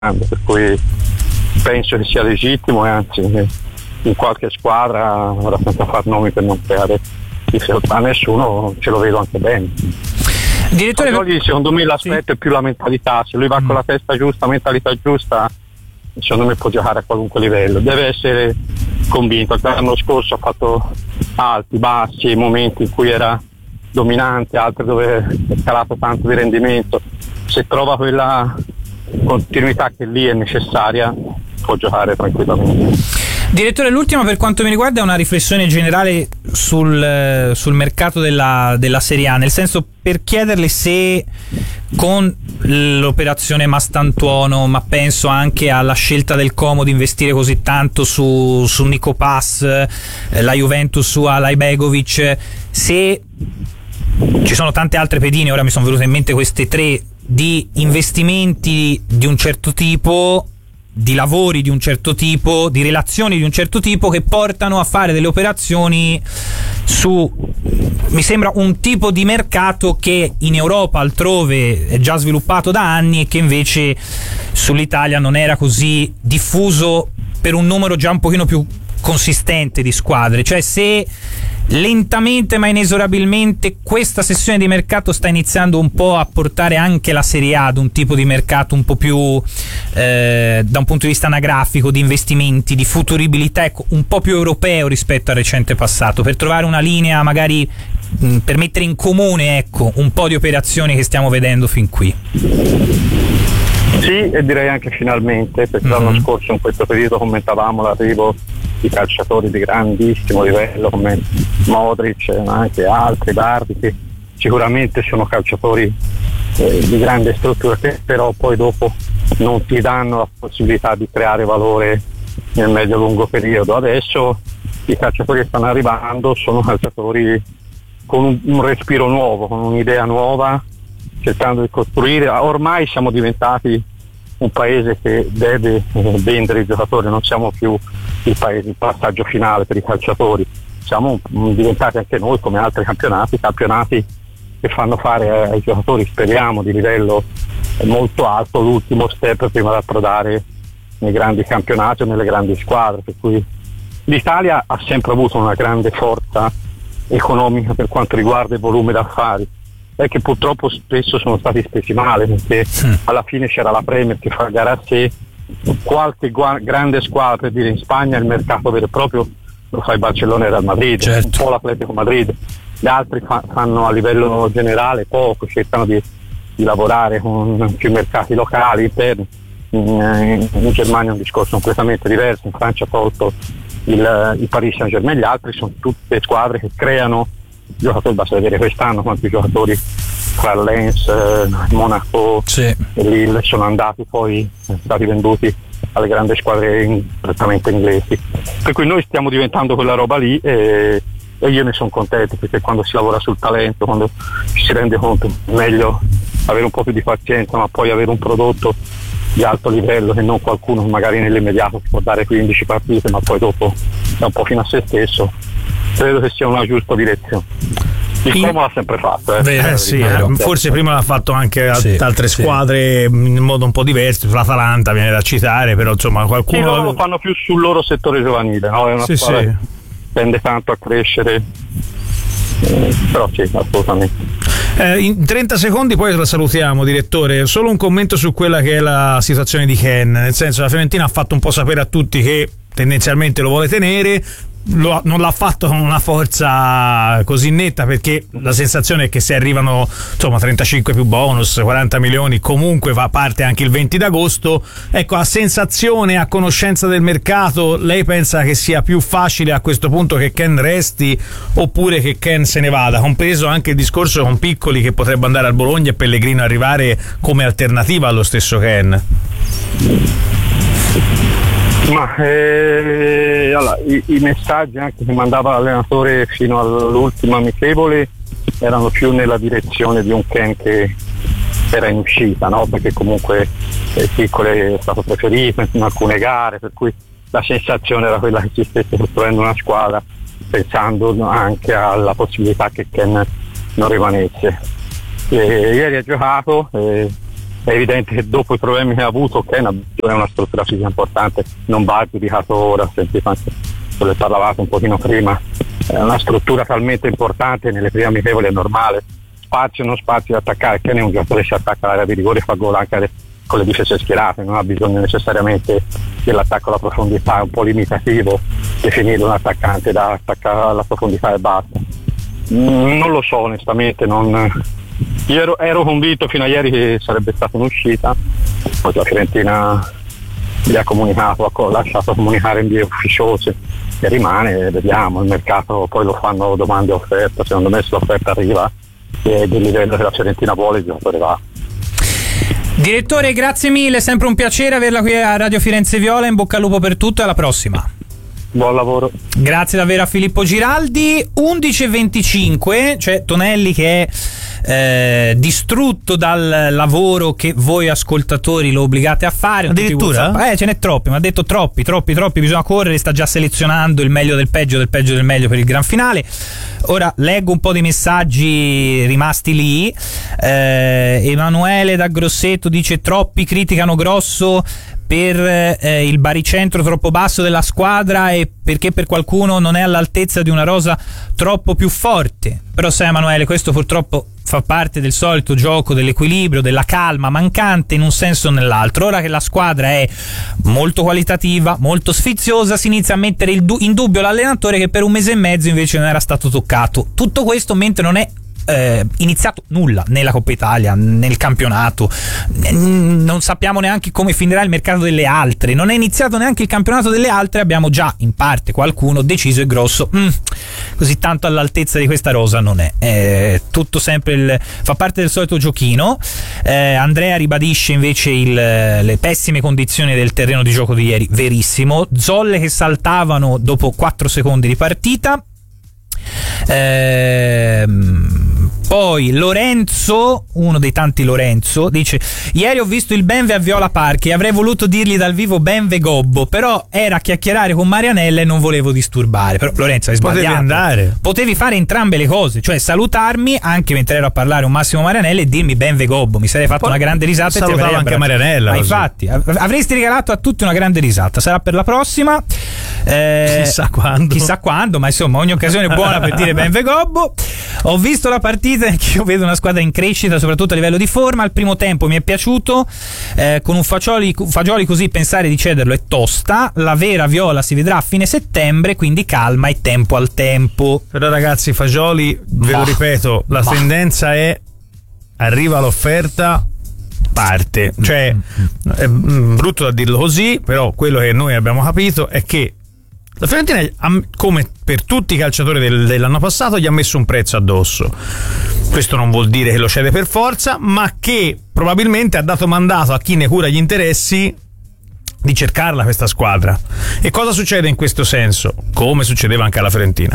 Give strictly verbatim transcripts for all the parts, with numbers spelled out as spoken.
grande, per cui penso che sia legittimo, e anzi in qualche squadra, ora senza far nomi per non creare difficoltà a nessuno, ce lo vedo anche bene. Direttore, Lì, secondo me l'aspetto sì. è più la mentalità. Se lui va mm. con la testa giusta, mentalità giusta, secondo me può giocare a qualunque livello. Deve essere convinto. L'anno scorso ha fatto alti, bassi, momenti in cui era dominante, altri dove è calato tanto di rendimento. Se trova quella continuità che lì è necessaria, può giocare tranquillamente. Direttore, l'ultima per quanto mi riguarda è una riflessione generale sul, sul mercato della, della Serie A, nel senso, per chiederle se con l'operazione Mastantuono, ma penso anche alla scelta del Como di investire così tanto su, su Nico Pass, eh, la Juventus su Alay Begovic, se ci sono tante altre pedine, ora mi sono venute in mente queste tre, di investimenti di un certo tipo, di lavori di un certo tipo, di relazioni di un certo tipo, che portano a fare delle operazioni su, mi sembra, un tipo di mercato che in Europa altrove è già sviluppato da anni e che invece sull'Italia non era così diffuso per un numero già un pochino più consistente di squadre. Cioè, se lentamente ma inesorabilmente questa sessione di mercato sta iniziando un po' a portare anche la Serie A ad un tipo di mercato un po' più eh, da un punto di vista anagrafico, di investimenti, di futuribilità, ecco, un po' più europeo rispetto al recente passato, per trovare una linea magari mh, per mettere in comune, ecco, un po' di operazioni che stiamo vedendo fin qui. Sì, e direi anche finalmente, perché mm-hmm. l'anno scorso in questo periodo commentavamo l'arrivo di calciatori di grandissimo livello come Modric, ma anche altri, Bardi, che sicuramente sono calciatori eh, di grande struttura, che però poi dopo non ti danno la possibilità di creare valore nel medio-lungo periodo. Adesso i calciatori che stanno arrivando sono calciatori con un, un respiro nuovo, con un'idea nuova, cercando di costruire. Ormai siamo diventati un paese che deve eh, vendere i giocatori, non siamo più il paese, il passaggio finale per i calciatori, siamo um, diventati anche noi, come altri campionati, campionati che fanno fare ai, ai giocatori, speriamo, di livello molto alto, l'ultimo step prima di approdare nei grandi campionati o nelle grandi squadre. Per cui l'Italia ha sempre avuto una grande forza economica per quanto riguarda il volume d'affari, è che purtroppo spesso sono stati spesi male, perché sì. alla fine c'era la Premier che fa gara a sé, qualche gua- grande squadra, per dire in Spagna il mercato vero e proprio lo fa il Barcellona e il Real Madrid, certo. un po' l'Atletico Madrid, gli altri fa- fanno a livello generale poco, cercano di, di lavorare con più mercati locali, interni. In, in Germania è un discorso completamente diverso, in Francia ha tolto il, il Paris Saint-Germain, gli altri sono tutte squadre che creano giocatori. Basta vedere quest'anno quanti giocatori tra Lens, eh, Monaco sì. e Lille sono andati, poi sono stati venduti alle grandi squadre in, prettamente inglesi, per cui noi stiamo diventando quella roba lì, e, e io ne sono contento, perché quando si lavora sul talento, quando ci si rende conto, è meglio avere un po' più di pazienza, ma poi avere un prodotto di alto livello, che non qualcuno magari nell'immediato ti può dare quindici partite ma poi dopo è un po' fino a se stesso. Credo che sia una giusta direzione. Il Como l'ha sempre fatto, eh. Vero, eh sì, eh, forse prima l'ha fatto anche ad sì, altre sì. squadre in modo un po' diverso, l'Atalanta viene da citare, però insomma qualcuno sì, loro lo fanno più sul loro settore giovanile, no? È una sì, squadra sì. che tende tanto a crescere, eh, però sì, assolutamente. Eh, in trenta secondi poi la salutiamo, direttore. Solo un commento su quella che è la situazione di Ken, nel senso, la Fiorentina ha fatto un po' sapere a tutti che tendenzialmente lo vuole tenere. Lo, non l'ha fatto con una forza così netta, perché la sensazione è che se arrivano insomma trentacinque più bonus, quaranta milioni, comunque va a parte anche il venti d'agosto. Ecco, a sensazione, a conoscenza del mercato, lei pensa che sia più facile a questo punto che Ken resti oppure che Ken se ne vada, compreso anche il discorso con Piccoli che potrebbe andare al Bologna e Pellegrino arrivare come alternativa allo stesso Ken? Ma eh, allora, i, i messaggi anche che mandava l'allenatore fino all'ultimo amichevole erano più nella direzione di un Ken che era in uscita, no? Perché comunque eh, Piccoli è stato preferito in alcune gare, per cui la sensazione era quella che si stesse costruendo una squadra pensando anche alla possibilità che Ken non rimanesse. E, ieri ha giocato, eh, è evidente che dopo i problemi che ha avuto Ken è una struttura fisica importante, non va giudicato ora, sentite anche quello che parlavate un pochino prima, è una struttura talmente importante, nelle prime amichevoli è normale, spazio o non spazio da attaccare. Ken è un giocatore che si attacca all'area di rigore e fa gol anche con le difese schierate, non ha bisogno necessariamente dell'attacco alla profondità, è un po' limitativo definire un attaccante da attaccare alla profondità e basta. Mm, non lo so onestamente, non... io ero, ero convinto fino a ieri che sarebbe stata un'uscita, poi la Fiorentina gli ha comunicato, ha lasciato comunicare in vie ufficiose e rimane, vediamo, il mercato poi lo fanno domande e offerta, secondo me se l'offerta arriva e del livello che la Fiorentina vuole il giocatore va. Direttore, grazie mille, sempre un piacere averla qui a Radio Firenze Viola, in bocca al lupo per tutto e alla prossima. Buon lavoro. Grazie davvero a Filippo Giraldi. undici e venticinque, cioè Tonelli che è eh, distrutto dal lavoro che voi ascoltatori lo obbligate a fare. Addirittura? Eh, ce n'è troppi, mi ha detto troppi, troppi, troppi, bisogna correre, sta già selezionando il meglio del peggio, del peggio del meglio per il gran finale. Ora leggo un po' di messaggi rimasti lì. eh, Emanuele da Grosseto dice: troppi criticano Grosso per eh, il baricentro troppo basso della squadra e perché per qualcuno non è all'altezza di una rosa troppo più forte. Però sai Emanuele, questo purtroppo fa parte del solito gioco dell'equilibrio, della calma mancante in un senso o nell'altro. Ora che la squadra è molto qualitativa, molto sfiziosa, si inizia a mettere il du- in dubbio l'allenatore che per un mese e mezzo invece non era stato toccato. Tutto questo mentre non è Eh, iniziato nulla nella Coppa Italia, nel campionato, non sappiamo neanche come finirà il mercato delle altre, non è iniziato neanche il campionato delle altre, abbiamo già in parte qualcuno deciso e Grosso mm, così tanto all'altezza di questa rosa non è, è tutto sempre il, fa parte del solito giochino. eh, Andrea ribadisce invece il, le pessime condizioni del terreno di gioco di ieri, verissimo, zolle che saltavano dopo quattro secondi di partita. Ehm, poi Lorenzo, uno dei tanti Lorenzo, dice: ieri ho visto il Benve a Viola Park e avrei voluto dirgli dal vivo Benve Gobbo, però era a chiacchierare con Marianella e non volevo disturbare. Però Lorenzo hai sbagliato, potevi andare, potevi fare entrambe le cose, cioè salutarmi anche mentre ero a parlare un Massimo Marianella e dirmi Benve Gobbo, mi sarei fatto poi una grande risata e ti avrei anche Marianella. Ma infatti avresti regalato a tutti una grande risata, sarà per la prossima, eh, chissà quando chissà quando, ma insomma ogni occasione è buona per dire Benve Gobbo. Ho visto la partita e io vedo una squadra in crescita soprattutto a livello di forma. Al primo tempo mi è piaciuto, eh, con un Fagioli, Fagioli così pensare di cederlo è tosta. La vera Viola si vedrà a fine settembre, quindi calma e tempo al tempo. Però ragazzi, Fagioli, ve lo ripeto, la bah. tendenza è arriva l'offerta, parte, cioè è brutto da dirlo così, però quello che noi abbiamo capito è che la Fiorentina, come per tutti i calciatori del, dell'anno passato, gli ha messo un prezzo addosso. Questo non vuol dire che lo cede per forza, ma che probabilmente ha dato mandato a chi ne cura gli interessi di cercarla questa squadra. E cosa succede in questo senso? Come succedeva anche alla Fiorentina.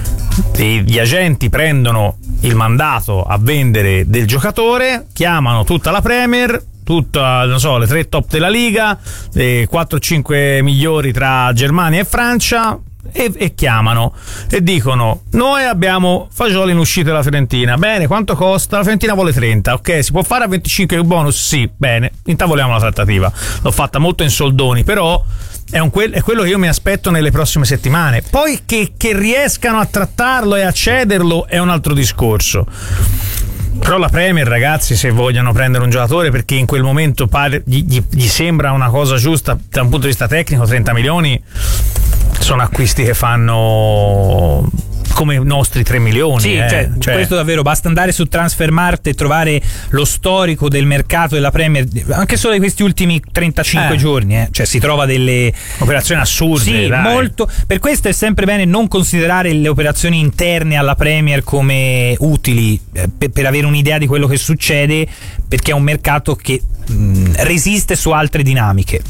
E gli agenti prendono il mandato a vendere del giocatore, chiamano tutta la Premier, tutta, non so, le tre top della Liga, le quattro cinque migliori tra Germania e Francia, e, e chiamano e dicono: noi abbiamo Fagioli in uscita della Fiorentina, bene, quanto costa? La Fiorentina vuole trenta, ok, si può fare a venticinque il bonus? Sì, bene, intavoliamo la trattativa. L'ho fatta molto in soldoni, però è, un que- è quello che io mi aspetto nelle prossime settimane. Poi che, che riescano a trattarlo e a cederlo è un altro discorso. Però la Premier, ragazzi, se vogliono prendere un giocatore perché in quel momento pare, gli, gli, gli sembra una cosa giusta da un punto di vista tecnico, trenta milioni sono acquisti che fanno come i nostri tre milioni. Sì, eh. cioè, cioè, questo davvero, basta andare su Transfermarkt e trovare lo storico del mercato della Premier anche solo di questi ultimi trentacinque eh. giorni, eh. Cioè si trova delle operazioni assurde. Sì, dai. molto. Per questo è sempre bene non considerare le operazioni interne alla Premier come utili eh, per, per avere un'idea di quello che succede, perché è un mercato che mh, resiste su altre dinamiche.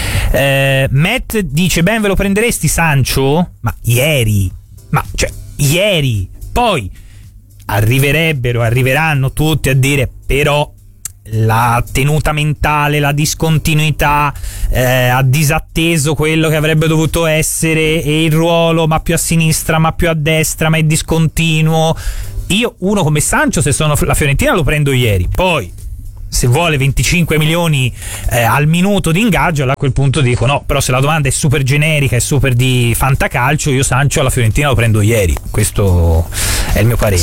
eh, Matt dice: ben ve lo prenderesti Sancho? Ma ieri, ma cioè ieri, poi arriverebbero, arriveranno tutti a dire però la tenuta mentale, la discontinuità, eh, ha disatteso quello che avrebbe dovuto essere, e il ruolo ma più a sinistra ma più a destra, ma è discontinuo. Io uno come Sancho, se sono la Fiorentina, lo prendo ieri. Poi se vuole venticinque milioni eh, al minuto di ingaggio, a quel punto dico no, però se la domanda è super generica e super di fantacalcio, io Sancho alla Fiorentina lo prendo ieri, questo è il mio parere.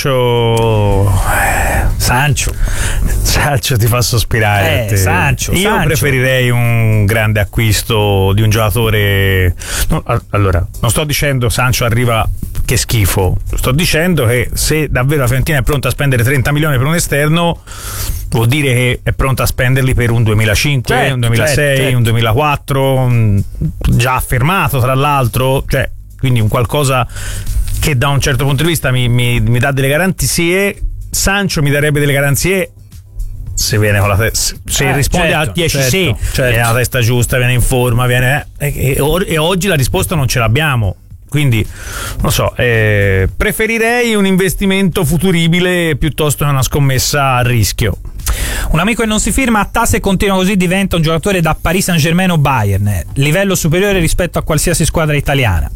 Sancho Sancho Sancho ti fa sospirare. eh, Sancho, io Sancho. preferirei un grande acquisto di un giocatore, no, allora non sto dicendo Sancho arriva che schifo, sto dicendo che se davvero la Fiorentina è pronta a spendere trenta milioni per un esterno, vuol dire che è pronta a spenderli per un duemilacinque, certo, un duemilasei, certo, certo. un duemilaquattro, un, già affermato tra l'altro, cioè quindi un qualcosa che da un certo punto di vista mi, mi, mi dà delle garanzie. Sancho mi darebbe delle garanzie se viene con la te- se eh, risponde certo, al dieci certo, sì, certo. viene la testa giusta, viene in forma, viene eh, e, e, e oggi la risposta non ce l'abbiamo. Quindi non so, eh, preferirei un investimento futuribile piuttosto che una scommessa a rischio. Un amico che non si firma, Attà se continua così diventa un giocatore da Paris Saint-Germain o Bayern, livello superiore rispetto a qualsiasi squadra italiana.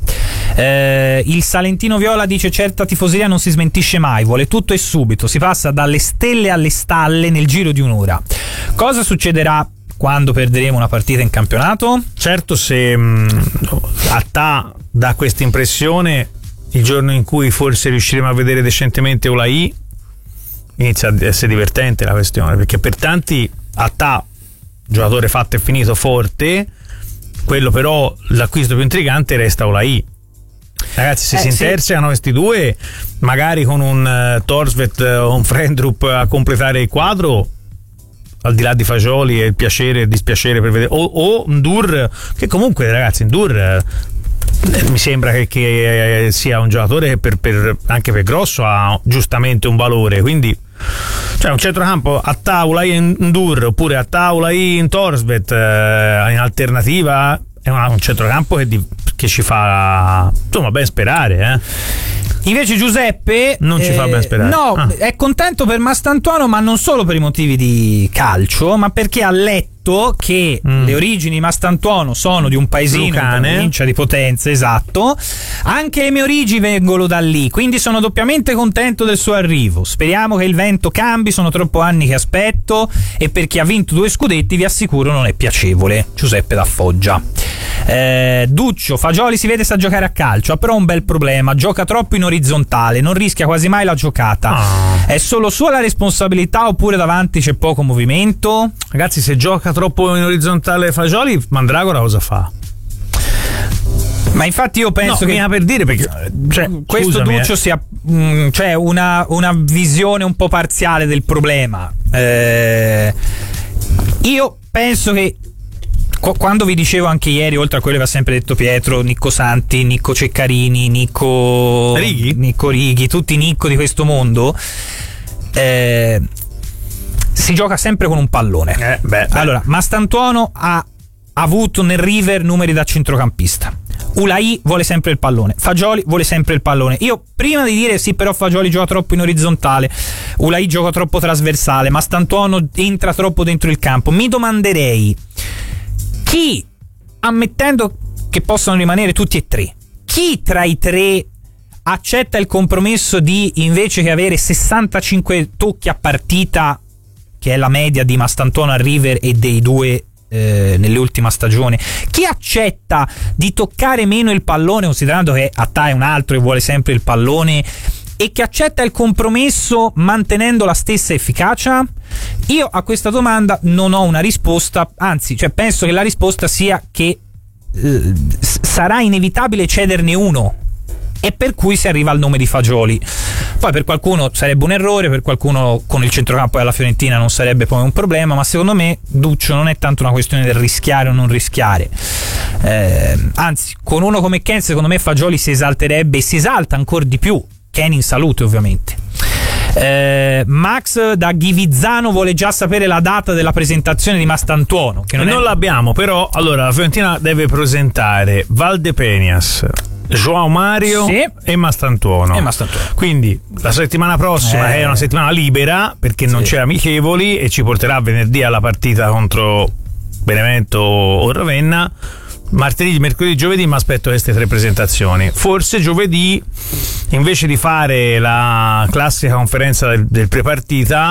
Eh, il Salentino Viola dice certa tifoseria non si smentisce mai, vuole tutto e subito, si passa dalle stelle alle stalle nel giro di un'ora. Cosa succederà quando perderemo una partita in campionato? Certo, se mh, Attà dà questa impressione, il giorno in cui forse riusciremo a vedere decentemente Olai inizia ad essere divertente la questione, perché per tanti Attà, giocatore fatto e finito, forte, quello però l'acquisto più intrigante resta Olai. Ragazzi, se eh, si sì. intersecano questi due, magari con un uh, Torsvet o un Frendrup a completare il quadro, al di là di Fagioli e il piacere e il dispiacere per vedere, o, o Ndur, che comunque ragazzi Ndur eh, mi sembra che, che sia un giocatore che per, per, anche per grosso ha giustamente un valore, quindi cioè un centrocampo a Taula in Ndur oppure a Taula in Torsvet eh, in alternativa è una, un centrocampo che, di, che ci fa insomma ben sperare eh. Invece Giuseppe non ci eh, fa ben sperare. No, ah. è contento per Mastantuono, ma non solo per i motivi di calcio, ma perché ha letto che mm. le origini di Mastantuono sono di un paesino in provincia di Potenza, esatto. Anche le mie origini vengono da lì, quindi sono doppiamente contento del suo arrivo. Speriamo che il vento cambi, sono troppo anni che aspetto e per chi ha vinto due scudetti vi assicuro non è piacevole. Giuseppe da Foggia. Eh, Duccio, Fagioli si vede sa giocare a calcio, ha però un bel problema, gioca troppo in orizzontale, non rischia quasi mai la giocata. Oh. È solo sua la responsabilità oppure davanti c'è poco movimento? Ragazzi, se gioca troppo in orizzontale Fagioli, Mandragora cosa fa? Ma infatti io penso no, che per dire perché cioè, questo scusami, Duccio eh. sia mh, cioè una, una visione un po' parziale del problema. Eh, io penso che quando vi dicevo anche ieri, oltre a quello che ha sempre detto Pietro, Nicco Santi, Nicco Ceccarini, Nicco Righi, Nicco Righi tutti i Nicco di questo mondo, eh, si gioca sempre con un pallone. Eh, beh, allora, Mastantuono ha avuto nel River numeri da centrocampista. Ulai vuole sempre il pallone, Fagioli vuole sempre il pallone. Io prima di dire sì, però Fagioli gioca troppo in orizzontale, Ulai gioca troppo trasversale, Mastantuono entra troppo dentro il campo, mi domanderei chi, ammettendo che possano rimanere tutti e tre, chi tra i tre accetta il compromesso di, invece che avere sessantacinque tocchi a partita, che è la media di Mastantuono a River e dei due eh, nell'ultima stagione, chi accetta di toccare meno il pallone, considerando che Attà è un altro e vuole sempre il pallone, e che accetta il compromesso mantenendo la stessa efficacia? Io a questa domanda non ho una risposta, anzi, cioè penso che la risposta sia che eh, sarà inevitabile cederne uno, e per cui si arriva al nome di Fagioli. Poi per qualcuno sarebbe un errore, per qualcuno con il centrocampo della Fiorentina non sarebbe poi un problema, ma secondo me Duccio non è tanto una questione del rischiare o non rischiare, eh, anzi con uno come Ken secondo me Fagioli si esalterebbe e si esalta ancora di più, Ken in salute ovviamente. Eh, Max da Ghivizzano vuole già sapere la data della presentazione di Mastantuono, che non, non è... l'abbiamo, però allora la Fiorentina deve presentare Valdepeñas, João Mario sì. e Mastantuono. e Mastantuono Quindi la settimana prossima eh. è una settimana libera perché non sì. c'è amichevoli e ci porterà venerdì alla partita contro Benevento o Ravenna. Martedì, mercoledì, giovedì mi aspetto queste tre presentazioni. Forse giovedì, invece di fare la classica conferenza del, del prepartita,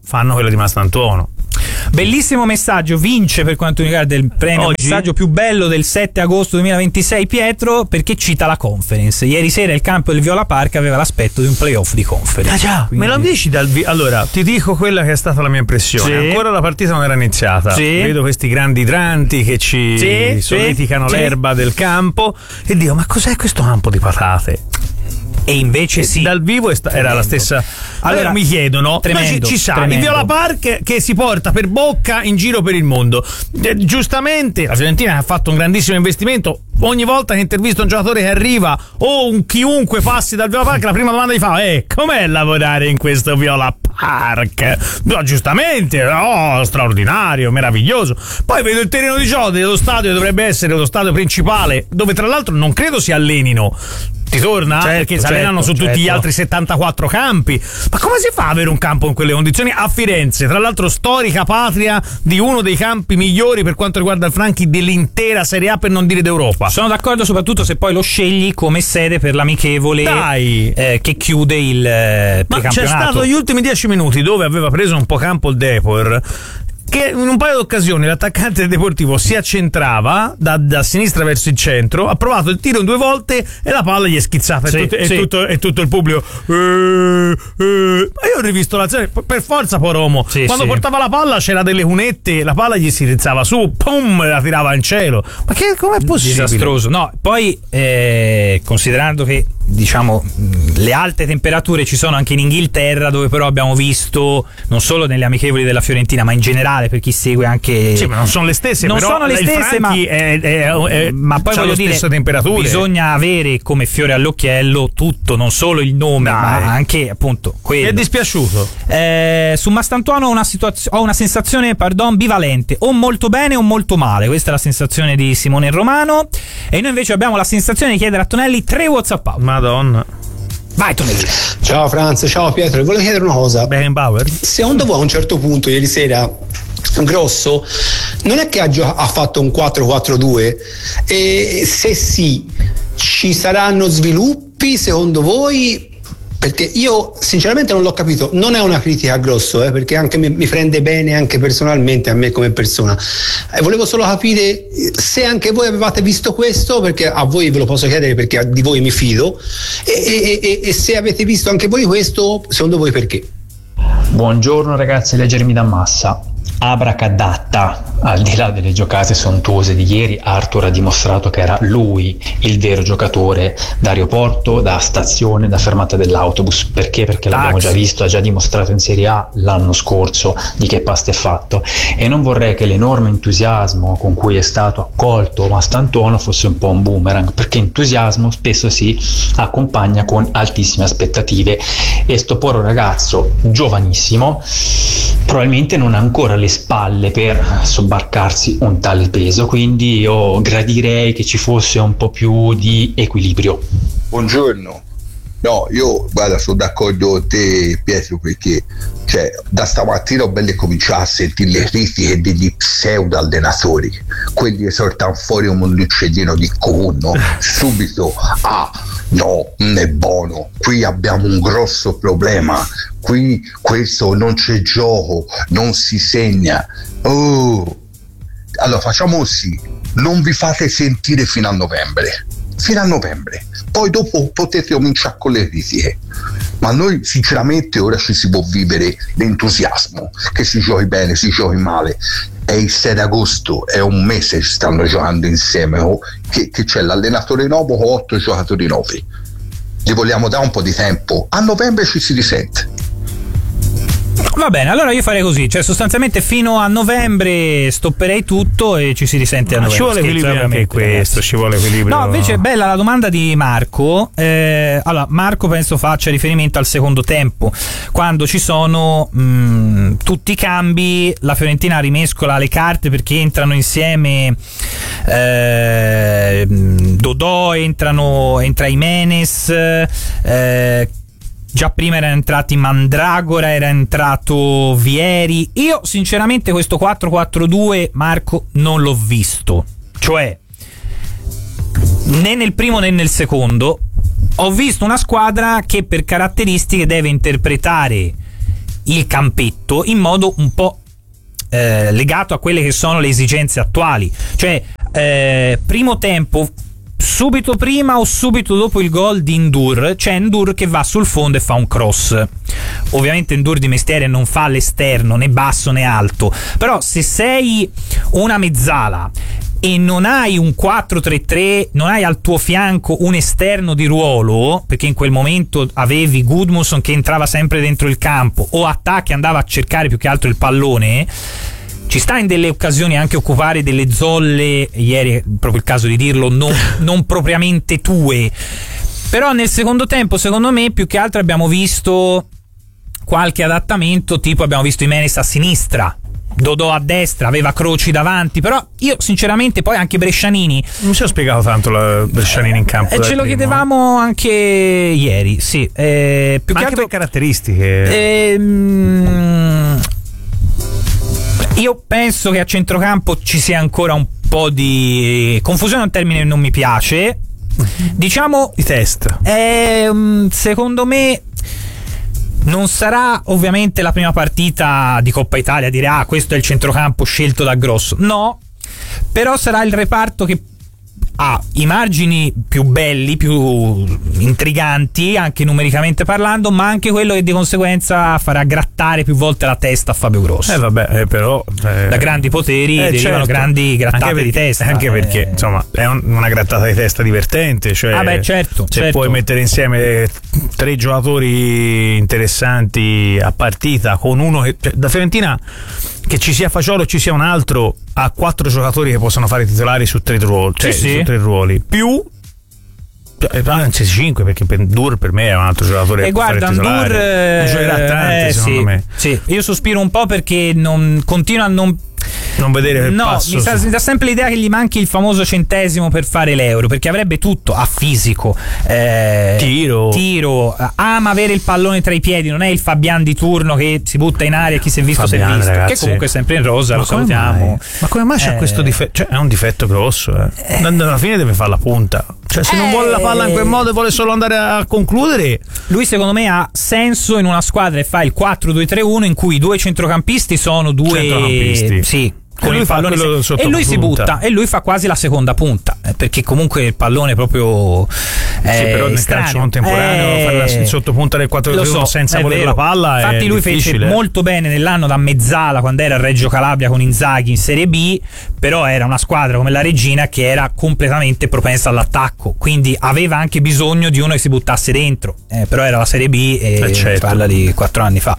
fanno quella di Mastantuono. Bellissimo messaggio, vince per quanto mi riguarda il premio Oggi? messaggio più bello del sette agosto duemilaventisei Pietro, perché cita la conference. Ieri sera il campo del Viola Park aveva l'aspetto di un playoff di conference. Ah già, quindi... me lo dici dal vi- allora ti dico quella che è stata la mia impressione. Sì. Ancora la partita non era iniziata, Sì. vedo questi grandi idranti che ci Sì, soliticano sì, l'erba sì. del campo e dico, ma cos'è questo campo di patate? E invece sì, dal vivo è sta- era la stessa. Allora, allora mi chiedono, tremendo, ci, ci sa tremendo. il Viola Park che si porta per bocca in giro per il mondo. Eh, giustamente la Fiorentina ha fatto un grandissimo investimento. Ogni volta che intervista un giocatore che arriva o un chiunque passi dal Viola Park, la prima domanda gli fa: eh, com'è lavorare in questo Viola Park? No, giustamente, oh, straordinario, meraviglioso. Poi vedo il terreno di gioco dello stadio, dovrebbe essere lo stadio principale, dove tra l'altro non credo si allenino. Ti torna? Certo, Perché si certo, allenano su tutti certo. gli altri settantaquattro campi. Ma come si fa ad avere un campo in quelle condizioni a Firenze? Tra l'altro storica patria di uno dei campi migliori per quanto riguarda il Franchi dell'intera Serie A, per non dire d'Europa. Sono d'accordo, soprattutto se poi lo scegli come sede per l'amichevole Dai. Eh, che chiude il eh, Ma precampionato. c'è stato gli ultimi dieci minuti dove aveva preso un po' campo il Depor, che in un paio di occasioni l'attaccante del Deportivo si accentrava da, da sinistra verso il centro, ha provato il tiro in due volte e la palla gli è schizzata. Sì, e, tutto, sì. e, tutto, e tutto il pubblico eh, eh. Ma io ho rivisto l'azione, per forza Poromo, Sì, quando sì. portava la palla c'era delle cunette, la palla gli si rizzava su, pum, la tirava in cielo. Ma che com'è possibile? Disastroso. No, poi eh, considerando che diciamo le alte temperature ci sono anche in Inghilterra, dove però abbiamo visto non solo nelle amichevoli della Fiorentina, ma in generale per chi segue anche Sì, ma non sono le stesse, non però sono le il stesse, ma, Franchi è, è, è, ma poi c'ha voglio lo dire, stesso temperature. bisogna avere come fiore all'occhiello tutto, non solo il nome, Dai. ma anche appunto Mi quello. è dispiaciuto. Eh, su Mastantuono ho una, situazio- ho una sensazione pardon, bivalente, o molto bene o molto male. Questa è la sensazione di Simone Romano. E noi invece abbiamo la sensazione di chiedere a Tonelli tre WhatsApp out. Madonna. Vai Tonelli. Ciao Franz, ciao Pietro, volevo chiedere una cosa. Beckenbauer? Secondo voi a un certo punto ieri sera Grosso non è che ha, gio- ha fatto un quattro quattro due? E se sì, ci saranno sviluppi secondo voi? Perché io sinceramente non l'ho capito, non è una critica a Grosso, eh, perché anche mi, mi prende bene anche personalmente a me come persona. Eh, volevo solo capire se anche voi avevate visto questo, perché a voi ve lo posso chiedere perché di voi mi fido, e, e, e, e se avete visto anche voi questo, secondo voi perché? Buongiorno ragazzi, leggermi da Massa. Abracadatta, al di là delle giocate sontuose di ieri, Arthur ha dimostrato che era lui il vero giocatore da aeroporto, da stazione, da fermata dell'autobus. Perché? Perché l'abbiamo già visto, ha già dimostrato in Serie A l'anno scorso di che pasta è fatto, e non vorrei che l'enorme entusiasmo con cui è stato accolto Mastantuono fosse un po' un boomerang, perché entusiasmo spesso si accompagna con altissime aspettative, e sto povero ragazzo giovanissimo probabilmente non ha ancora le spalle per sobbarcarsi un tale peso, quindi io gradirei che ci fosse un po' più di equilibrio. Buongiorno. No, io guarda, sono d'accordo con te Pietro, perché cioè, da stamattina ho bello cominciato a sentire le critiche degli pseudo allenatori, quelli che sortano fuori un uccellino di cono subito. Ah no, non è buono, qui abbiamo un grosso problema, qui questo non c'è gioco, non si segna. Oh, allora facciamo così, non vi fate sentire fino a novembre fino a novembre, poi dopo potete cominciare con le critiche, ma noi sinceramente ora ci si può vivere l'entusiasmo, che si giochi bene, si giochi male. È il sei agosto, è un mese che stanno giocando insieme, oh, che, che c'è l'allenatore nuovo con otto giocatori nuovi, gli vogliamo dare un po' di tempo, a novembre ci si risente. Va bene, allora io farei così, cioè sostanzialmente fino a novembre stopperei tutto e ci si risente a Ma novembre. ci vuole Scherzo, equilibrio anche questo, ragazzi. ci vuole equilibrio. No, invece è bella la domanda di Marco. Eh, allora, Marco penso faccia riferimento al secondo tempo, quando ci sono mh, tutti i cambi, la Fiorentina rimescola le carte perché entrano insieme eh, Dodò, entrano, entra Jimenez, eh, già prima erano entrati Mandragora, era entrato Vieri. Io sinceramente questo quattro quattro due, Marco, non l'ho visto, cioè né nel primo né nel secondo. Ho visto una squadra che per caratteristiche deve interpretare il campetto in modo un po' eh, legato a quelle che sono le esigenze attuali, cioè eh, primo tempo subito prima o subito dopo il gol di Ndour c'è Ndour che va sul fondo e fa un cross. Ovviamente Ndour di mestiere non fa l'esterno né basso né alto, però se sei una mezzala e non hai un quattro tre tre, non hai al tuo fianco un esterno di ruolo, perché in quel momento avevi Gudmundsson che entrava sempre dentro il campo o Attà che andava a cercare più che altro il pallone, ci sta in delle occasioni anche occupare delle zolle, ieri è proprio il caso di dirlo, non, non propriamente tue. Però nel secondo tempo secondo me più che altro abbiamo visto qualche adattamento, tipo abbiamo visto Jimenez a sinistra, Dodò a destra, aveva Croci davanti, però io sinceramente poi anche Brescianini non mi si è spiegato tanto la Brescianini in campo, eh, ce lo primo, chiedevamo eh. anche ieri, sì, eh, più ma che anche altro per caratteristiche ehm, io penso che a centrocampo ci sia ancora un po' di confusione, un termine che non mi piace, diciamo di testa, eh, secondo me non sarà ovviamente la prima partita di Coppa Italia a dire ah questo è il centrocampo scelto da Grosso, no, però sarà il reparto che ha i margini più belli, più intriganti anche numericamente parlando, ma anche quello che di conseguenza farà grattare più volte la testa a Fabio Grosso. Eh vabbè, eh, però eh, da grandi poteri eh, derivano certo. grandi grattate anche perché, di testa. Anche perché eh. insomma è un, una grattata di testa divertente, cioè ah beh, certo, se certo. puoi mettere insieme tre giocatori interessanti a partita con uno che cioè, da Fiorentina, che ci sia Fagiolo e ci sia un altro, ha quattro giocatori che possono fare titolari su tre ruoli, cioè sì, su sì. tre ruoli, più anzi cinque, perché Ndour per me è un altro giocatore e guarda Ndour eh, giocherà tanti, eh, secondo sì, me sì. Io sospiro un po' perché non continua a non non vedere il no, passo mi, sa, mi dà sempre l'idea che gli manchi il famoso centesimo per fare l'euro, perché avrebbe tutto, ha fisico, eh, tiro tiro, ama avere il pallone tra i piedi, non è il Fabian di turno che si butta in aria e chi si è visto si è visto, ragazzi, che comunque è sempre in rosa, ma lo salutiamo. Mai? Ma come mai c'è eh, questo difetto? Cioè è un difetto grosso, eh. Eh, alla fine deve fare la punta, cioè se eh, non vuole la palla in quel modo e vuole solo andare a concludere, lui secondo me ha senso in una squadra che fa il quattro due tre uno in cui i due centrocampisti sono due centrocampisti, sì, con e il pallone se- e lui si butta e lui fa quasi la seconda punta, eh, perché comunque il pallone proprio eh, sì, però nel strano. calcio contemporaneo eh, fare la sottopunta del quattro tre uno so, senza volere la palla, infatti è lui difficile. Fece molto bene nell'anno da mezzala quando era a Reggio Calabria con Inzaghi in Serie B, però era una squadra come la Regina che era completamente propensa all'attacco, quindi aveva anche bisogno di uno che si buttasse dentro, eh, però era la Serie B e eh certo. parla di quattro anni fa.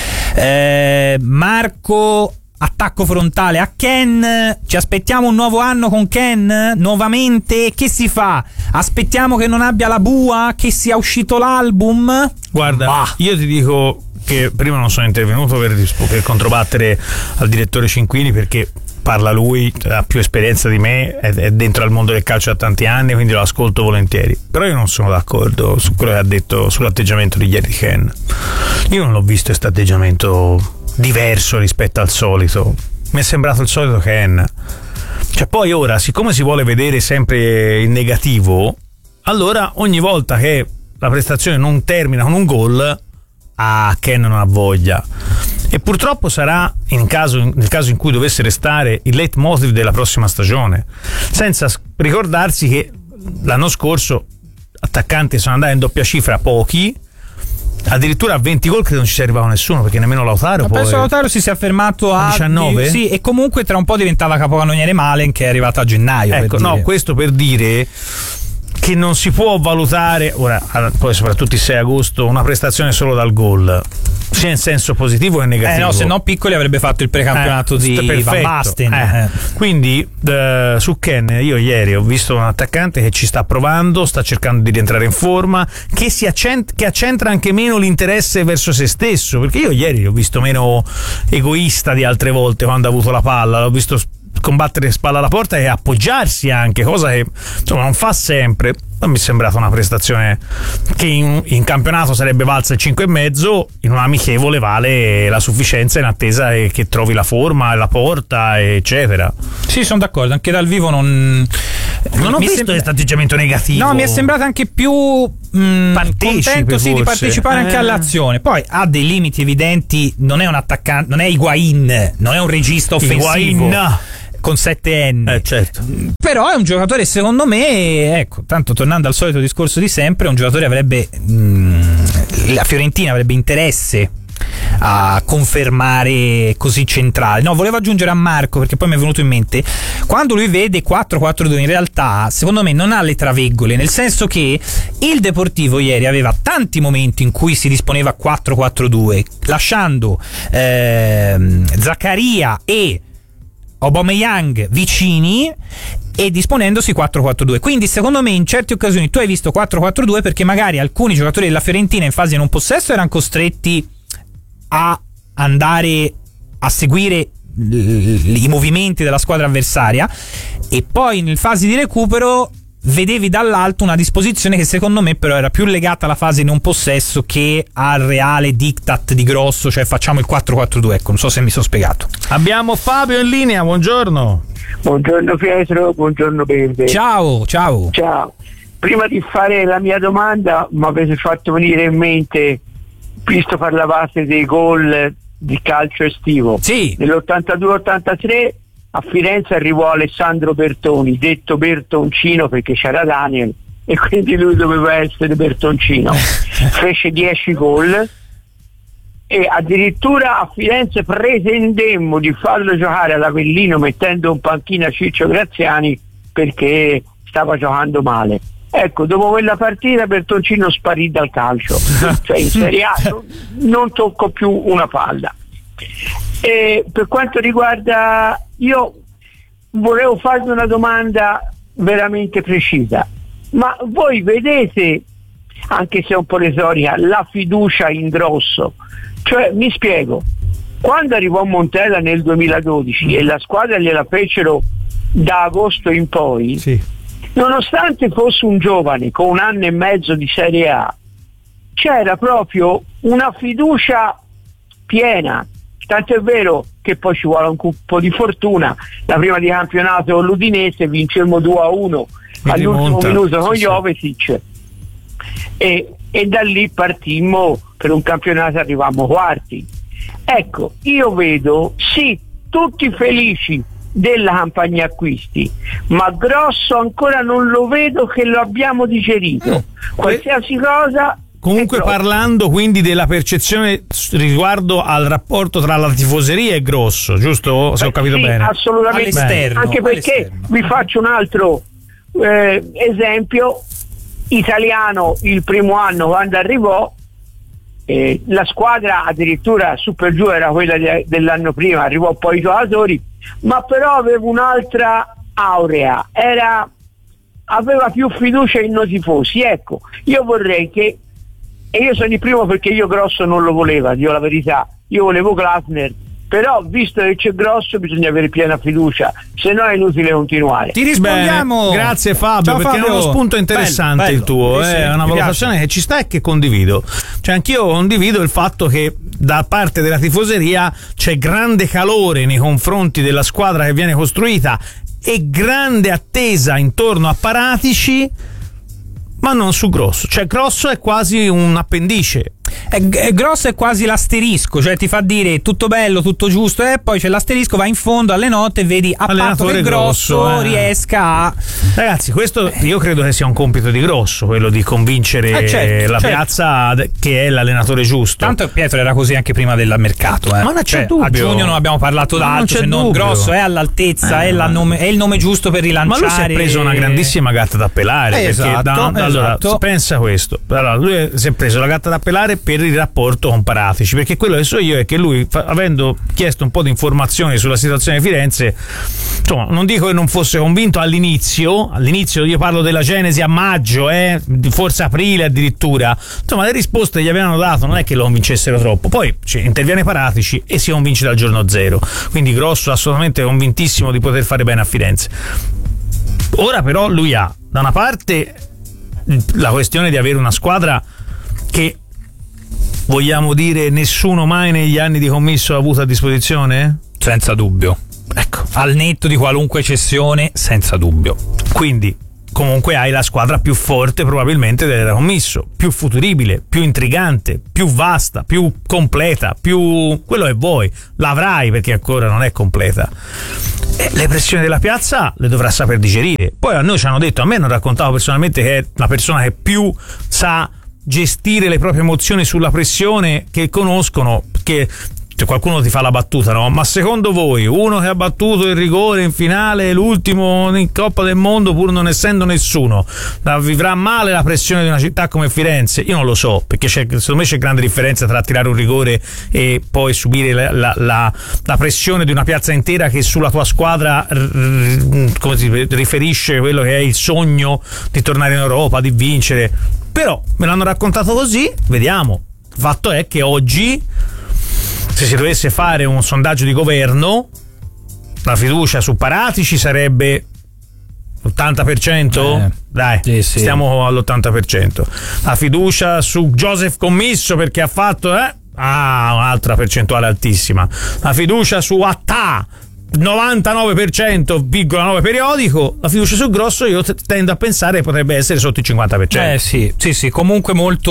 eh, Marco, attacco frontale a Ken, ci aspettiamo un nuovo anno con Ken nuovamente, che si fa? Aspettiamo che non abbia la bua, che sia uscito l'album? Guarda, bah. io ti dico che prima non sono intervenuto per, per controbattere al direttore Cinquini, perché parla lui, ha più esperienza di me, è, è dentro al mondo del calcio da tanti anni, quindi lo ascolto volentieri, però io non sono d'accordo su quello che ha detto sull'atteggiamento di ieri Ken. Io non l'ho visto questo atteggiamento diverso rispetto al solito, mi è sembrato il solito Ken, cioè poi ora siccome si vuole vedere sempre in negativo, allora ogni volta che la prestazione non termina con un gol, ah, Ken non ha voglia, e purtroppo sarà in caso, nel caso in cui dovesse restare il leitmotiv della prossima stagione, senza ricordarsi che l'anno scorso attaccanti sono andati in doppia cifra pochi, addirittura a venti gol credo non ci sia arrivato nessuno, perché nemmeno Lautaro. Ma poi penso Lautaro si sia fermato a diciannove? Sì, e comunque tra un po' diventava capocannoniere Malen, che è arrivato a gennaio. Ecco, no, questo per dire che non si può valutare ora, poi soprattutto il sei agosto, una prestazione solo dal gol, sia in senso positivo che negativo. Eh no, se no Piccoli avrebbe fatto il precampionato eh, di perfetto. Van Basten. Eh. Eh. Quindi eh, su Ken io ieri ho visto un attaccante che ci sta provando, sta cercando di rientrare in forma, che si accent- che accentra anche meno l'interesse verso se stesso, perché io ieri l'ho visto meno egoista di altre volte quando ha avuto la palla, l'ho visto combattere spalla alla porta e appoggiarsi anche, cosa che insomma non fa sempre. Non mi è sembrata una prestazione che in, in campionato sarebbe valsa il cinque e mezzo, in un amichevole vale la sufficienza in attesa che trovi la forma, la porta, eccetera. Sì, sono d'accordo, anche dal vivo non Non ho mi visto sembra... questo atteggiamento negativo. No, mi è sembrato anche più mh, contento sì, di partecipare eh. anche all'azione. Poi ha dei limiti evidenti, non è un attaccante, non è Higuaín, non è un regista offensivo. Higuaín. Con sette N, eh, certo. Però è un giocatore, secondo me, ecco, tanto tornando al solito discorso di sempre, un giocatore avrebbe mh, la Fiorentina avrebbe interesse a confermare così centrale. No, volevo aggiungere a Marco, perché poi mi è venuto in mente, quando lui vede quattro quattro due, in realtà secondo me non ha le traveggole, nel senso che il Deportivo ieri aveva tanti momenti in cui si disponeva a quattro quattro due, lasciando ehm, Zaccaria e Aubameyang vicini e disponendosi quattro quattro due. Quindi secondo me in certe occasioni tu hai visto quattro quattro due perché magari alcuni giocatori della Fiorentina in fase non possesso erano costretti a andare a seguire i movimenti della squadra avversaria, e poi nel fase di recupero vedevi dall'alto una disposizione che secondo me però era più legata alla fase non possesso che al reale diktat di Grosso, cioè facciamo il quattro quattro due. Ecco, non so se mi sono spiegato. Abbiamo Fabio in linea, buongiorno. Buongiorno Pietro, buongiorno Bebe. Ciao, ciao. Ciao. Prima di fare la mia domanda mi avete fatto venire in mente, visto parlavate dei gol di calcio estivo. Sì. Nell'ottantadue ottantatré a Firenze arrivò Alessandro Bertoni, detto Bertoncino perché c'era Daniel e quindi lui doveva essere Bertoncino. Fece dieci gol e addirittura a Firenze pretendemmo di farlo giocare all'Avellino mettendo in panchina Ciccio Graziani perché stava giocando male. Ecco, dopo quella partita Bertoncino sparì dal calcio, cioè in Serie A non, non toccò più una palla. E per quanto riguarda, io volevo farvi una domanda veramente precisa, ma voi vedete, anche se è un po' retorica, la fiducia in Grosso? Cioè, mi spiego, quando arrivò Montella nel duemiladodici e la squadra gliela fecero da agosto in poi, sì, nonostante fosse un giovane con un anno e mezzo di Serie A, c'era proprio una fiducia piena. Tanto è vero che poi ci vuole un po' di fortuna. La prima di campionato l'Udinese vincemmo due a uno all'ultimo minuto con Jovetic e, e da lì partimmo per un campionato, arrivammo quarti. Ecco, io vedo sì tutti felici della campagna acquisti, ma Grosso ancora non lo vedo che lo abbiamo digerito. Qualsiasi cosa. Comunque, parlando quindi della percezione riguardo al rapporto tra la tifoseria e Grosso, giusto? Se ho capito sì, bene. Assolutamente. All'esterno, anche perché all'esterno. Vi faccio un altro eh, esempio italiano. Il primo anno quando arrivò eh, la squadra addirittura su per giù era quella de- dell'anno prima, arrivò poi i giocatori, ma però aveva un'altra aurea, era aveva più fiducia in noi tifosi. Ecco, io vorrei che, e io sono il primo perché io Grosso non lo voleva, dico la verità, io volevo Glasner, però visto che c'è Grosso bisogna avere piena fiducia, se no è inutile continuare. Ti rispondiamo. Bene, grazie Fabio. Ciao, perché Fabio. È uno spunto interessante bello, bello. Il tuo, sì, è sì, una valutazione piace. Che ci sta e che condivido. Cioè anch'io condivido il fatto che da parte della tifoseria c'è grande calore nei confronti della squadra che viene costruita e grande attesa intorno a Paratici, ma non su Grosso. Cioè Grosso è quasi un appendice. È, è Grosso è quasi l'asterisco, cioè ti fa dire tutto bello, tutto giusto, e poi c'è l'asterisco, va in fondo alle note e vedi a patto che Grosso, grosso eh. riesca a... Ragazzi, questo io credo che sia un compito di Grosso, quello di convincere eh certo, la certo. piazza che è l'allenatore giusto. Tanto Pietro era così anche prima del mercato, eh. Ma non c'è cioè, dubbio. A giugno non abbiamo parlato d'altro, se non Grosso è all'altezza, eh. è, la nome, è il nome giusto per rilanciare. Ma lui si è preso una grandissima gatta da pelare, eh, esatto, da, esatto. Allora, pensa questo. Allora, lui si è preso la gatta da pelare per il rapporto con Paratici, perché quello che so io è che lui, avendo chiesto un po' di informazioni sulla situazione di Firenze, insomma, non dico che non fosse convinto all'inizio, all'inizio io parlo della genesi a maggio, eh, forse aprile addirittura, insomma le risposte gli avevano dato, non è che lo convincessero troppo, poi cioè, interviene Paratici e si convince dal giorno zero, quindi Grosso assolutamente convintissimo di poter fare bene a Firenze. Ora però lui ha da una parte la questione di avere una squadra che, vogliamo dire, nessuno mai negli anni di commisso ha avuto a disposizione? Senza dubbio. ecco, al netto di qualunque cessione, senza dubbio. Quindi comunque hai la squadra più forte probabilmente dell'era commisso, più futuribile, più intrigante, più vasta, più completa, più quello che vuoi, l'avrai perché ancora non è completa. E le pressioni della piazza le dovrà saper digerire. Poi a noi ci hanno detto, a me hanno raccontato personalmente che è la persona che più sa gestire le proprie emozioni sulla pressione che conoscono, che cioè qualcuno ti fa la battuta, no? Ma secondo voi uno che ha battuto il rigore in finale, l'ultimo in Coppa del Mondo, pur non essendo nessuno, la vivrà male la pressione di una città come Firenze? Io non lo so, perché c'è, secondo me c'è grande differenza tra tirare un rigore e poi subire la, la, la, la pressione di una piazza intera che sulla tua squadra come si riferisce quello che è il sogno di tornare in Europa, di vincere. Però me l'hanno raccontato così, vediamo. Il fatto è che oggi, se si dovesse fare un sondaggio di governo, la fiducia su Paratici ci sarebbe l'ottanta per cento? Eh, Dai, sì, sì. Stiamo all'ottanta per cento. La fiducia su Joseph Commisso perché ha fatto eh? Ah, un'altra percentuale altissima. La fiducia su Attà, novantanove per cento virgola nove periodico. La fiducia sul Grosso io t- tendo a pensare che potrebbe essere sotto il cinquanta per cento. Eh sì, sì, sì, comunque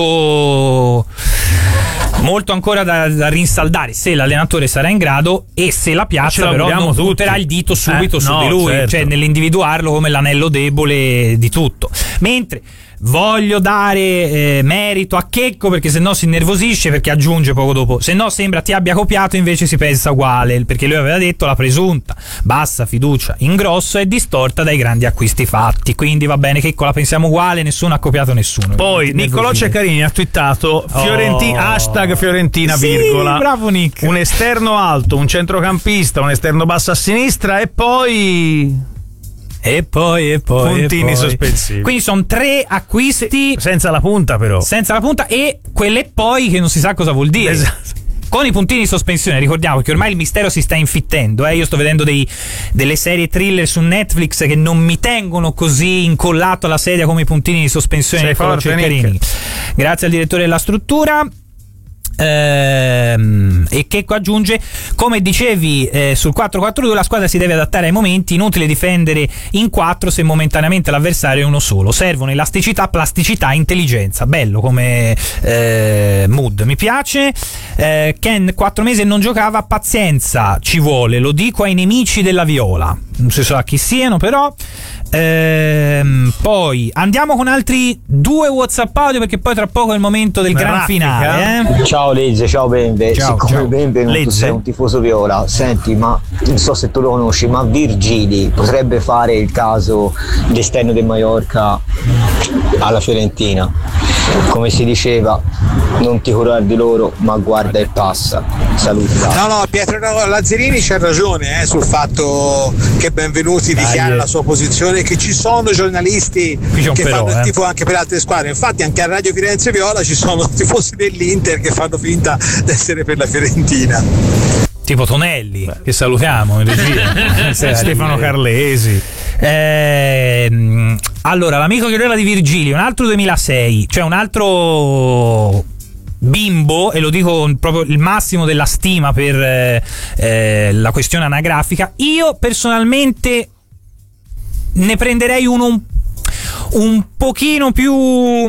molto molto ancora da, da rinsaldare se l'allenatore sarà in grado e se la piazza però non punterà il dito subito eh, su no, di lui, certo. cioè nell'individuarlo come l'anello debole di tutto. Mentre voglio dare eh, merito a Checco perché sennò si innervosisce, perché aggiunge poco dopo, se no sembra ti abbia copiato, invece si pensa uguale, perché lui aveva detto la presunta bassa fiducia in Grosso è distorta dai grandi acquisti fatti, quindi va bene Checco, la pensiamo uguale, nessuno ha copiato nessuno. Poi Niccolò Ceccarini ha twittato Fiorentina, oh. hashtag Fiorentina sì, virgola bravo Nick, un esterno alto, un centrocampista, un esterno basso a sinistra e poi E poi, e poi, puntini e poi. sospensivi. Quindi sono tre acquisti senza la punta, però. Senza la punta e quelle poi che non si sa cosa vuol dire. Esatto. Con i puntini di sospensione, ricordiamo che ormai il mistero si sta infittendo. Eh? Io sto vedendo dei, delle serie thriller su Netflix che non mi tengono così incollato alla sedia come i puntini di sospensione di Niccolò Ceccarini. Grazie al direttore della struttura. Ehm, e che aggiunge, come dicevi eh, sul quattro quattro due la squadra si deve adattare ai momenti, inutile difendere in quattro se momentaneamente l'avversario è uno solo, servono elasticità, plasticità, intelligenza. Bello come eh, mood, mi piace. eh, Ken quattro mesi e non giocava, pazienza ci vuole, lo dico ai nemici della Viola, non si sa chi siano però. Ehm, poi andiamo con altri due WhatsApp audio perché poi tra poco è il momento del gran finale. eh? Ciao Legge, ciao Bembe. Ciao, Siccome ciao. Bembe non tu sei un tifoso viola, senti, ma non so se tu lo conosci, ma Virgili potrebbe fare il caso l'esterno del Mallorca alla Fiorentina? Come si diceva, non ti curare di loro, ma guarda e passa. Saluta. No, no, Pietro Lazzarini c'ha ragione eh, sul fatto che Benvenuti Dai, dichiara eh. la sua posizione, che ci sono giornalisti che però, fanno il eh. tifo anche per altre squadre. Infatti anche a Radio Firenze Viola ci sono tifosi dell'Inter che fanno finta di essere per la Fiorentina. Tipo Tonelli, che salutiamo in regia. Stefano Carlesi. Eh, allora, l'amico Chiorella di Virgili, un altro duemilasei, cioè un altro bimbo, e lo dico proprio il massimo della stima per eh, eh, la questione anagrafica. Io personalmente ne prenderei uno un, un pochino più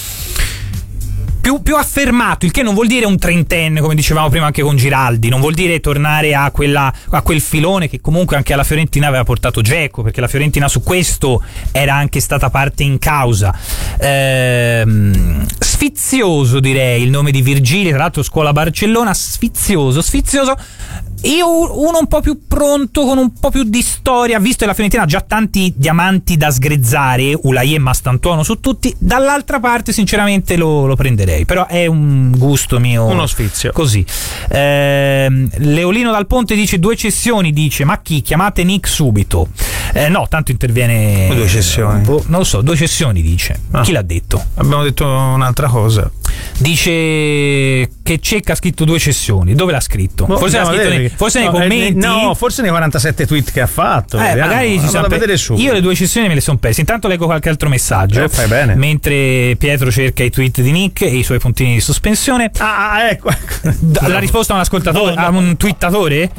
Più, più affermato, il che non vuol dire un trentenne come dicevamo prima anche con Giraldi, non vuol dire tornare a, quella, a quel filone che comunque anche alla Fiorentina aveva portato Dzeko, perché la Fiorentina su questo era anche stata parte in causa. Ehm, sfizioso direi il nome di Virgili, tra l'altro scuola Barcellona, sfizioso, sfizioso. Io uno un po' più pronto, con un po' più di storia, visto che la Fiorentina ha già tanti diamanti da sgrezzare, Ulai e Mastantuono su tutti, dall'altra parte sinceramente lo, lo prenderei, però è un gusto mio, uno sfizio così. eh, Leolino Dal Ponte dice due cessioni, dice ma chi? Chiamate Nick subito. eh, no, tanto interviene due cessioni, boh, non lo so, due cessioni dice. ah. Chi l'ha detto? Abbiamo detto un'altra cosa. dice che Cecca ha scritto due cessioni. Dove l'ha scritto? No, forse, l'ha scritto nei, forse no, nei commenti. Eh, no, forse nei quarantasette tweet che ha fatto. Eh, magari ci sono per... vedere su. Io le due cessioni me le sono perse. Intanto leggo qualche altro messaggio. Eh, fai bene. Mentre Pietro cerca i tweet di Nick e i suoi puntini di sospensione. Ah, ecco. La risposta a un ascoltatore, no, no. a un twittatore?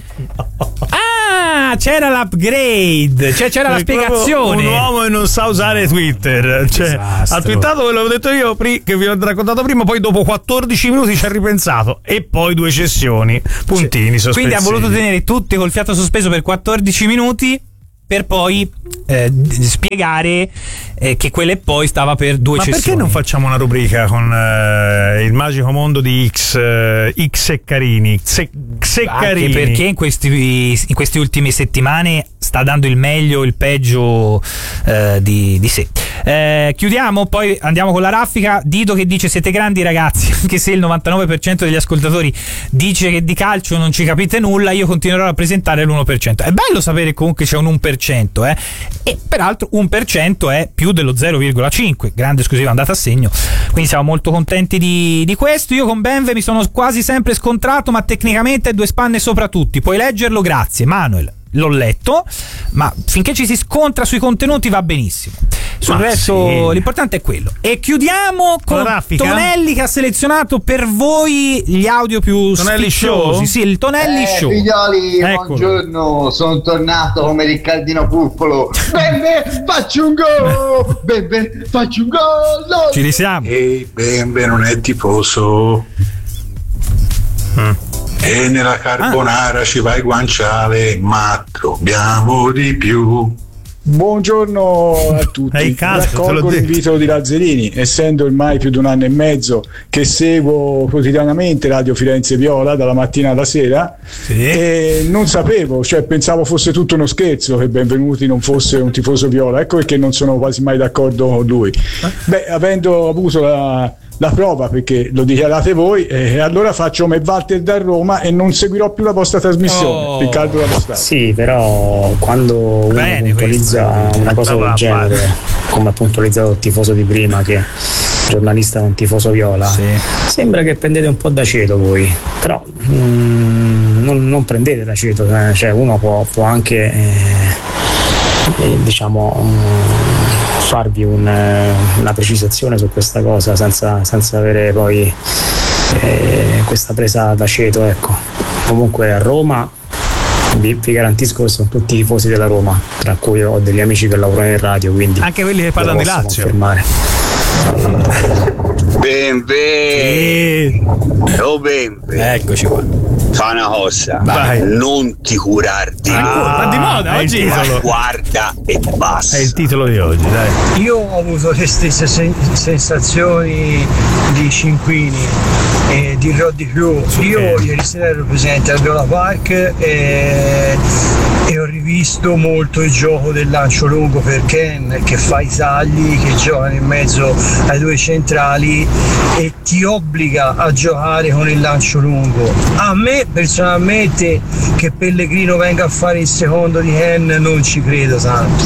Ah, c'era l'upgrade, cioè c'era la spiegazione. Un uomo che non sa usare Twitter, cioè, ha twittato, ve l'avevo detto io che vi ho raccontato prima, poi dopo quattordici minuti ci ha ripensato e poi due cessioni, puntini sospensivi. Quindi ha voluto tenere tutti col fiato sospeso per quattordici minuti per poi eh, spiegare eh, che quella e poi stava per due Ma cessioni. Perché non facciamo una rubrica con eh, il magico mondo di X, eh, X e Carini? Xe, Xeccarini. Anche perché in questi, in queste ultime settimane sta dando il meglio, il peggio eh, di, di sé. Eh, chiudiamo, poi andiamo con la raffica. Dito che dice: siete grandi ragazzi, anche se il novantanove per cento degli ascoltatori dice che di calcio non ci capite nulla, io continuerò a rappresentare l'uno per cento. È bello sapere comunque c'è un uno per cento, eh? E peraltro uno per cento è più dello zero virgola cinque, grande esclusiva andata a segno, quindi siamo molto contenti di, di questo. Io con Benve mi sono quasi sempre scontrato, ma tecnicamente è due spanne sopra tutti. Puoi leggerlo, grazie Manuel. L'ho letto, ma finché ci si scontra sui contenuti va benissimo. Sul ma resto sì. L'importante è quello. E chiudiamo con, con Tonelli, che ha selezionato per voi gli audio più Tonelli spicchiosi. Show? Sì, il Tonelli eh, Show. Figlioli, Eccolo. Buongiorno, sono tornato come Riccardino Puffolo. Bene, faccio un gol! Bene, faccio un gol! Ci risiamo. E Bembe non è tifoso. Mm. E nella carbonara ah. ci va il guanciale, ma troviamo di più. Buongiorno a tutti. Raccolgo l'invito di Lazzarini, essendo ormai più di un anno e mezzo che seguo quotidianamente Radio Firenze Viola dalla mattina alla sera, sì. E non sapevo, cioè pensavo fosse tutto uno scherzo che Benvenuti non fosse un tifoso viola, ecco perché non sono quasi mai d'accordo con lui. Beh, avendo avuto la la prova, perché lo dichiarate voi, e eh, allora faccio come Walter da Roma e non seguirò più la vostra trasmissione. Oh. Riccardo dalla Strada. Sì, però quando uno Bene, puntualizza questo. una cosa del genere, come ha puntualizzato il tifoso di prima, che giornalista è un tifoso viola, sì. Sembra che prendete un po' d'aceto voi, però mm, non, non prendete d'aceto, eh. Cioè uno può, può anche eh, eh, diciamo um, farvi un, una precisazione su questa cosa senza, senza avere poi eh, questa presa d'aceto, ecco. Comunque a Roma vi, vi garantisco che sono tutti tifosi della Roma, tra cui ho degli amici che lavorano in radio, quindi anche quelli che parlano di Lazio. Confermare. Benve, oh Benve, eccoci qua. Fa una cosa, vai. Non ti curarti, ah, ma di moda è oggi guarda e basta. È il titolo di oggi, dai. Io ho avuto le stesse sen- sensazioni di Cinquini e dirò di più. Io ieri sera ero presente al Viola Park e, e ho rivisto molto il gioco del lancio lungo per Ken, che fa i tagli, che gioca in mezzo ai due centrali e ti obbliga a giocare con il lancio lungo. A me personalmente che Pellegrino venga a fare il secondo di Ken non ci credo tanto.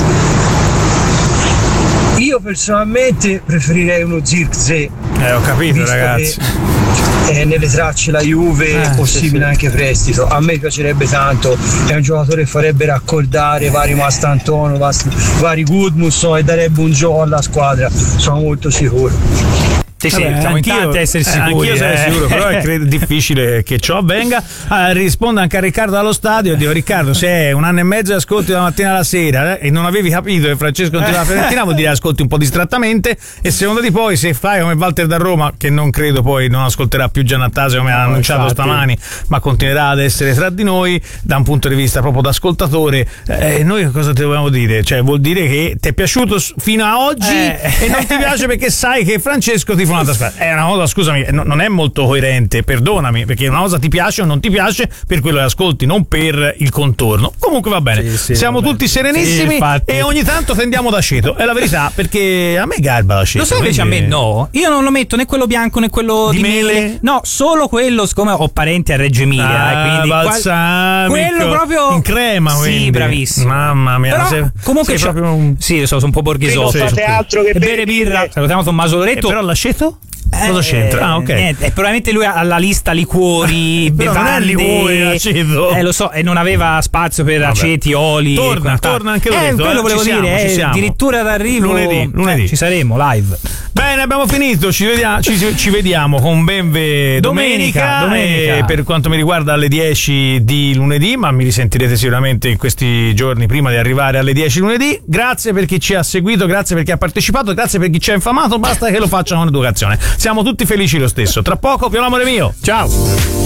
Io personalmente preferirei uno Zirkzee. Eh, ho capito, ragazzi. È nelle tracce la Juve, eh, possibile sì, sì. Anche prestito. A me piacerebbe tanto, è un giocatore che farebbe raccordare vari Mastantuono, vari Gudmundsson e darebbe un gioco alla squadra, sono molto sicuro. Sì, sì, Vabbè, siamo in tanti a essere sicuri. Anch'io sono eh. sicuro, però è credo difficile che ciò avvenga. Ah, rispondo anche a Riccardo dallo stadio. Dico: Riccardo, se è un anno e mezzo ascolti dalla mattina alla sera eh, e non avevi capito che Francesco non ti la Fiorentina, vuol dire ascolti un po' distrattamente. E secondo di poi, se fai come Walter da Roma, che non credo poi non ascolterà più Giannattase come no, ha annunciato infatti. Stamani, ma continuerà ad essere tra di noi da un punto di vista proprio da ascoltatore, eh, noi cosa ti dobbiamo dire? Cioè, vuol dire che ti è piaciuto fino a oggi eh. e non ti piace perché sai che Francesco ti fa una trasferta. È una cosa, scusami, non è molto coerente, perdonami, perché una cosa ti piace o non ti piace per quello che ascolti, non per il contorno. Comunque va bene, sì, sì, siamo tutti serenissimi sì, e ogni tanto tendiamo d'aceto, è la verità, perché a me garba l'aceto. Lo sai invece quindi... a me no, io non lo metto né quello bianco né quello di, di mele. mele, no, solo quello, siccome ho parenti a Reggio Emilia, ah, eh, quindi balsamico, quello proprio in crema, quindi. Sì, bravissimo. Mamma mia, però, sei, comunque sei proprio un... sì, so, sono un po' borghesotto. Non fate altro che bere birra. Salutiamo Tommaso Loretto. Eh, però l'aceto? Cosa c'entra? Ah, ok. Niente, e probabilmente lui ha la lista liquori, Però non è bevande. liquore, aceto. Eh, lo so, e non aveva spazio per Vabbè. aceti, oli. Torna, e quant'altro. torna anche lui, Eh, detto, quello eh, volevo ci siamo, dire, ci eh, siamo. addirittura d'arrivo. Lunedì, lunedì. Eh, ci saremo live. Bene, abbiamo finito, ci vediamo, ci, ci vediamo con Benve domenica, Domenica, domenica. E per quanto mi riguarda alle dieci di lunedì, ma mi risentirete sicuramente in questi giorni prima di arrivare alle dieci lunedì. Grazie per chi ci ha seguito, grazie per chi ha partecipato, grazie per chi ci ha infamato, basta che lo facciano con educazione. Siamo tutti felici lo stesso. Tra poco, Più l'amore mio. Ciao.